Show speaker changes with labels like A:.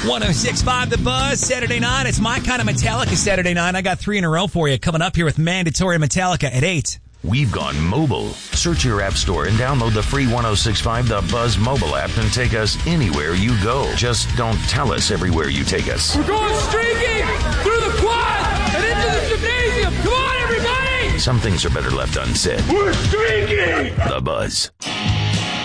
A: 106.5 The Buzz, Saturday night. It's my kind of Metallica Saturday night. I got 3 in a row for you coming up here with Mandatory Metallica at 8.
B: We've gone mobile. Search your app store and download the free 106.5 The Buzz mobile app and take us anywhere you go. Just don't tell us everywhere you take us.
C: We're going streaking through the quad and into the gymnasium. Come on, everybody!
B: Some things are better left unsaid.
C: We're streaking!
B: The Buzz.